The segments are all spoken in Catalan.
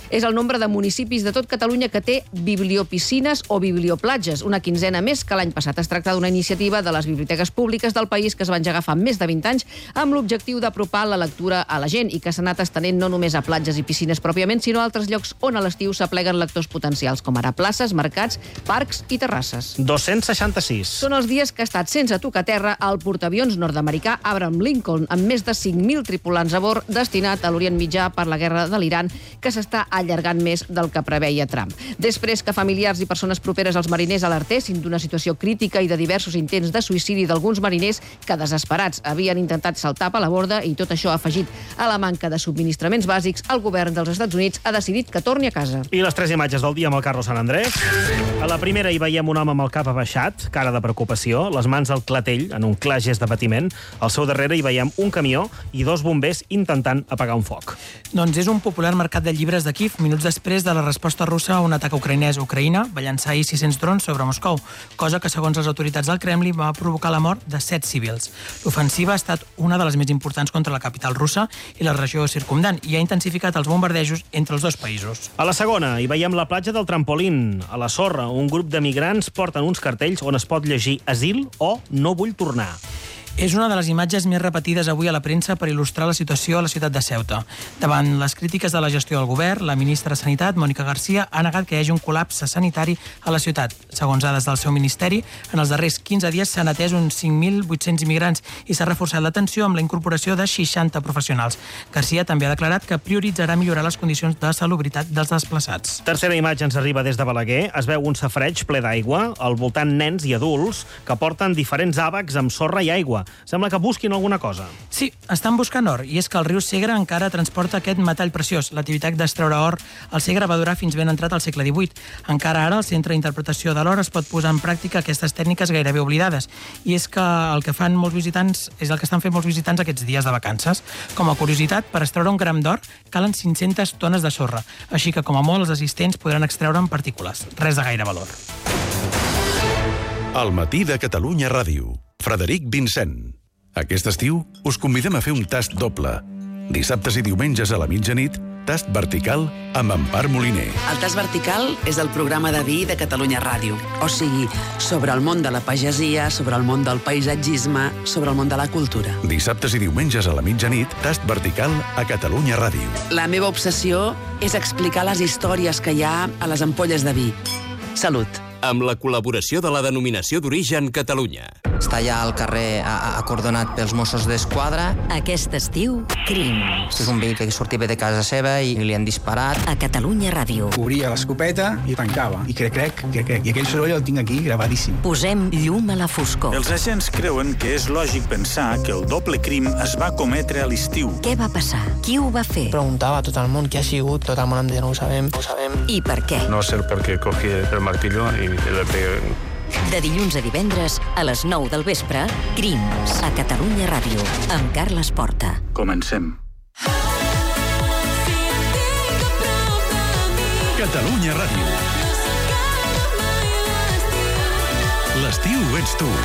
És el nombre de municipis de tot Catalunya que té bibliopiscines o biblioplatges, una quinzena més que l'any passat. Es tracta d'una iniciativa de les biblioteques públiques del país que es va engegar fa més de 20 anys amb l'objectiu d'apropar la lectura a la gent i que s'ha anat estenent no només a platges i piscines pròpiament, sinó a altres llocs on a l'estiu s'apleguen lectors potencials, com ara places, mercats, parcs i terrasses. 266. Són els dies que ha estat sense tocar terra el portaavions nord-americà Abraham Lincoln, amb més de 5.000 tripulants a bord, destinat a l'Orient Mitjà per la guerra de l'Iran, que s'està allargant més del que preveia Trump. Després que familiars i persones properes als mariners alertessin d'una situació crítica i de diversos intents de suïcidi d'alguns mariners que, desesperats, havien intentat saltar per la borda, i tot això afegit a la manca de subministraments bàsics, el govern dels Estats Units ha decidit que torni a casa. I les 3 imatges del dia amb el Carlos Sant Andrés. A la primera hi veiem un home amb el cap abaixat, cara de preocupació, les mans al clatell, en un clar gest de patiment. Al seu darrere hi veiem un camió i 2 bombers intentant apagar un foc. Doncs és un popular mercat de llibres de Kíev, minuts després de la resposta russa a un atac ucraïnès a Ucraïna, va llançar ahir 600 drons sobre Moscou, cosa que, segons les autoritats del Kremlin, va provocar la mort de 7 civils. L'ofensiva ha estat una de les més importants contra la capital russa i la regió circumdant i ha intensificat els bombardejos entre els dos països. A la segona hi veiem la platja del Trampolín. A la sorra, un grup de migrants porten uns cartells on es pot llegir asil o no vull tornar. És una de les imatges més repetides avui a la premsa per il·lustrar la situació a la ciutat de Ceuta. Davant les crítiques de la gestió del govern, la ministra de Sanitat, Mònica Garcia, ha negat que hi hagi un col·lapse sanitari a la ciutat. Segons dades del seu ministeri, en els darrers 15 dies s'han atès uns 5.800 immigrants i s'ha reforçat l'atenció amb la incorporació de 60 professionals. Garcia també ha declarat que prioritzarà millorar les condicions de salubritat dels desplaçats. Tercera imatge ens arriba des de Balaguer. Es veu un safareig ple d'aigua, al voltant nens i adults que porten diferents àbacs amb sorra i aigua. Sembla que busquin alguna cosa. Sí, estan buscant or, i és que el riu Segre encara transporta aquest metall preciós. L'activitat d'extreure or al Segre va durar fins ben entrat al segle XVIII. Encara ara, al Centre d'Interpretació de l'Or es pot posar en pràctica aquestes tècniques gairebé oblidades. I és que el que fan molts visitants és el que estan fent molts visitants aquests dies de vacances. Com a curiositat, per extreure un gram d'or calen 500 tones de sorra. Així que, com a molt, els assistents podran extreure en partícules. Res de gaire valor. Al matí de Catalunya Ràdio. Frederic Vincent. Aquest estiu us convidem a fer un tast doble. Dissabtes i diumenges a la mitjanit, tast vertical amb Empar Moliner. El tast vertical és el programa de vi de Catalunya Ràdio. O sigui, sobre el món de la pagesia, sobre el món del paisatgisme, sobre el món de la cultura. Dissabtes i diumenges a la mitjanit, tast vertical a Catalunya Ràdio. La meva obsessió és explicar les històries que hi ha a les ampolles de vi. Salut. Amb la col·laboració de la Denominació d'Origen Catalunya. Està allà al carrer acordonat pels Mossos d'Esquadra. Aquest estiu, crims. És un veí que sortia de casa seva i li han disparat. A Catalunya Ràdio. Obria l'escopeta i tancava. I crec. I aquell soroll el tinc aquí gravadíssim. Posem llum a la foscor. Els agents creuen que és lògic pensar que el doble crim es va cometre a l'estiu. Què va passar? Qui ho va fer? Preguntava a tot el món qui ha sigut. Tot el món em deia, no ho sabem. I per què? No sé per què cogí el martillo i le pegué. De dilluns a divendres, a les 9 del vespre, Crims, a Catalunya Ràdio, amb Carles Porta. Comencem. Catalunya Ràdio. L'estiu ets tu.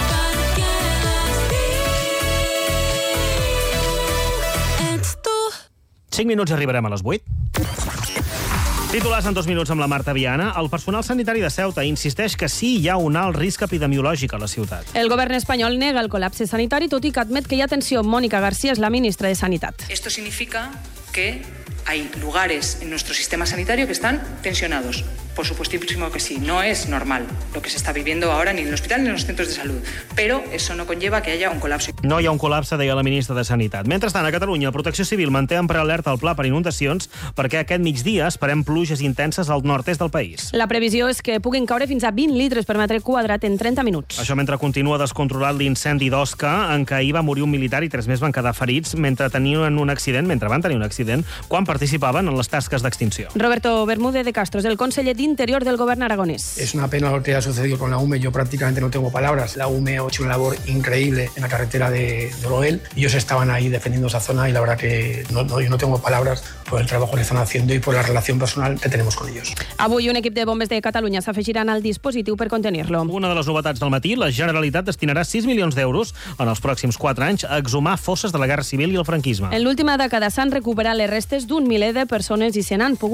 5 minuts i arribarem a les 8. Titulars en 2 minuts amb la Marta Viana. El personal sanitari de Ceuta insisteix que sí hi ha un alt risc epidemiològic a la ciutat. El govern espanyol nega el col·lapse sanitari, tot i que admet que hi ha tensió. Mònica García és la ministra de Sanitat. Esto significa que hay lugares en nuestro sistema sanitario que están tensionados. Por supuestísimo que sí, no es normal lo que se está viviendo ahora ni en el hospital ni en los centros de salud, pero eso no conlleva que haya un colapso. No hi ha un col·lapse, deia la ministra de Sanitat. Mentrestant, a Catalunya, Protecció Civil manté en prealerta el pla per inundacions perquè aquest migdia esperem pluges intenses al nord-est del país. La previsió és que puguin caure fins a 20 litres per metre quadrat en 30 minuts. Això mentre continua descontrolat l'incendi d'Osca, en què ahir va morir un militar i 3 més van quedar ferits mentre van tenir un accident quan participaven en les tasques d'extinció. Roberto Bermúdez de Castro és el conseller d'Interior del Govern aragonès. Es una pena lo que ha sucedido con la UME. Yo prácticamente no tengo palabras. La UME ha hecho una labor increíble en la carretera de Oloel. Ellos estaban ahí defendiendo esa zona y la verdad que yo no tengo palabras por el trabajo que están haciendo y por la relación personal que tenemos con ellos. Avui un equip de bombers de Catalunya s'afegiran al dispositiu per contenir-lo. Una de les novetats del matí, la Generalitat destinarà 6 milions d'euros en els pròxims 4 anys a exhumar fosses de la Guerra Civil i el franquisme. En l'última dècada s'han recuperat les restes d'un miler de persones i se n'han pogut